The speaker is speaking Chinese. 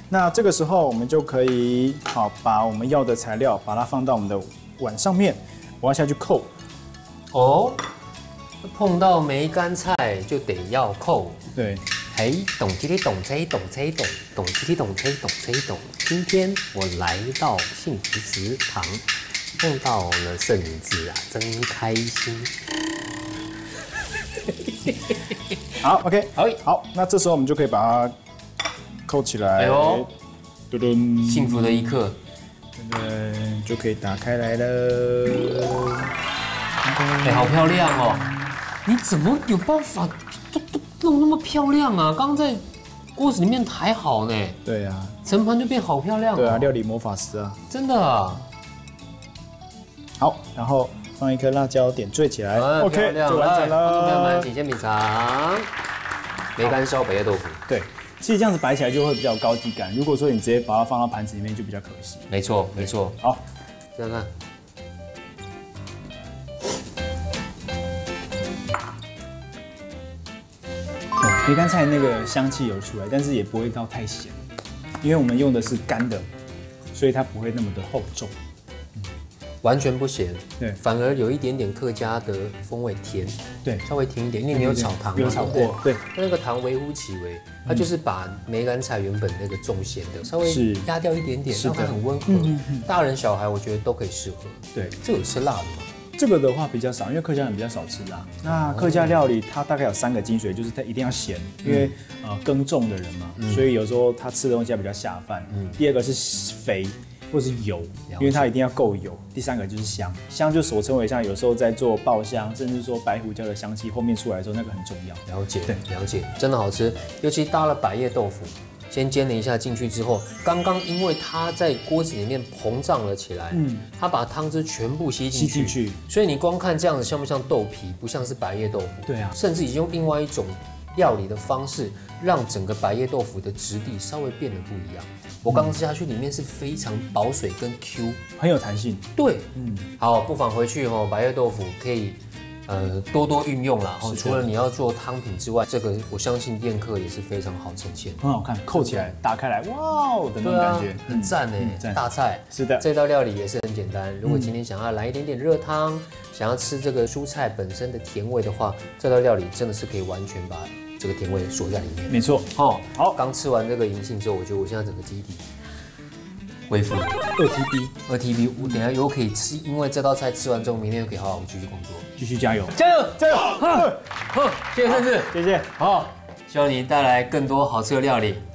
那这个时候我们就可以把我们要的材料把它放到我们的碗上面，我要下去扣。 哦，碰到梅干菜就得要扣。 对。 嘿，懂叽哩懂吹懂吹懂，懂叽哩懂吹懂吹懂。今天我来到幸福食堂，碰到了圣子啊，真开心。 好 ，OK， 好，那这时候我们就可以把它扣起来。哎呦，嘟嘟， 幸福的一刻， 就可以打开来了。 哎，好漂亮哦！你怎么有办法都弄那么漂亮啊？刚刚在锅子里面还好呢。 对啊， 盛盘就变好漂亮。 对啊，料理魔法师啊， 真的啊。 好，然后放一颗辣椒点缀起来 ，OK， 就完成了。 观众朋友们，请先品尝梅干烧百叶豆腐。 对，其实这样子摆起来就会比较有高级感。如果说你直接把它放到盘子里面，就比较可惜。 没错，没错。 好， 这样看。 梅干菜那个香气有出来，但是也不会到太咸，因为我们用的是干的，所以它不会那么的厚重。 完全不咸， 对， 反而有一点点客家的风味甜， 对， 稍微甜一点，因为你有炒糖， 有炒过，对， 那个糖微乎其微，它就是把梅干菜原本那个重咸的稍微压掉一点点，让它很温和，大人小孩我觉得都可以适合。 对， 这有吃辣的吗？ 这个的话比较少，因为客家人比较少吃辣。那客家料理它大概有3个精髓，就是它一定要咸，因为耕种的人嘛，所以有时候他吃的东西要比较下饭。第2个是肥。或是油，因为它一定要够油。第3个就是香，香就所称为像有时候在做爆香，甚至说白胡椒的香气后面出来的时候，那个很重要。 了解，对，了解，真的好吃。尤其搭了百叶豆腐，先煎了一下进去之后，刚刚因为它在锅子里面膨胀了起来，它把汤汁全部吸进去，所以你光看这样子像不像豆皮？不像是百叶豆腐。 对啊， 甚至已经用另外一种料理的方式，让整个百叶豆腐的质地稍微变得不一样。我刚吃下去，里面是非常保水跟 Q， 很有弹性。 对，好，不妨回去百叶豆腐可以多多运用啦。除了你要做汤品之外，这个我相信宴客也是非常好呈现， 很好看，扣起来打开来，哇哦的那种感觉， 很赞哎，大菜。是的，这道料理也是很简单。如果今天想要来一点点热汤，想要吃这个蔬菜本身的甜味的话，这道料理真的是可以完全把这个甜味锁在里面。 没错，好， 刚吃完这个银杏之后，我觉得我现在整个基底恢复2TB，我等一下又可以吃，因为这道菜吃完之后，明天又可以好好继续工作， 继续加油， 加油，加油！好，谢谢甚至， 谢谢， 好，希望你带来更多好吃的料理。